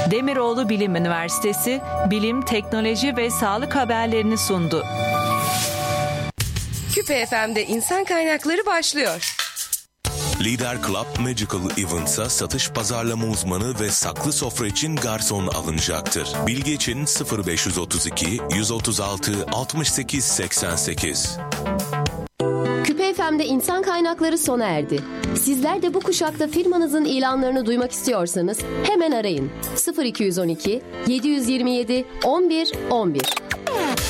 Demiroğlu Bilim Üniversitesi bilim, teknoloji ve sağlık haberlerini sundu. Küpe FM'de insan kaynakları başlıyor. Lider Club Magical Events'a satış pazarlama uzmanı ve saklı sofra için garson alınacaktır. Bilgi için 0532 136 68 88. Küpe FM'de insan kaynakları sona erdi. Sizler de bu kuşakta firmanızın ilanlarını duymak istiyorsanız hemen arayın. 0212 727 11 11.